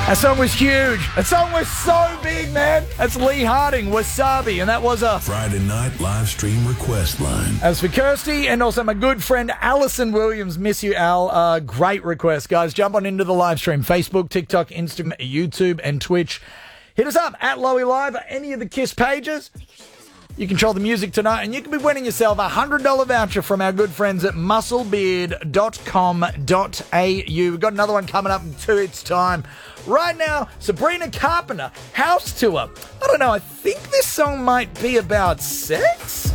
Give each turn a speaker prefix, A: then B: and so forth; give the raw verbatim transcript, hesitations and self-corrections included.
A: That song was huge. That song was so big, man. That's Lee Harding, Wasabi, and that was a
B: Friday night live stream request line.
A: As for Kirsty and also my good friend Alison Williams, miss you, Al. Uh, great request, guys. Jump on into the live stream. Facebook, TikTok, Instagram, YouTube, and Twitch. Hit us up at Lowy Live or any of the KISS pages. You control the music tonight, and you can be winning yourself a one hundred dollars voucher from our good friends at muscle beard dot com dot a u. We've got another one coming up in two weeks' time. Right now, Sabrina Carpenter, House Tour. I don't know, I think this song might be about sex?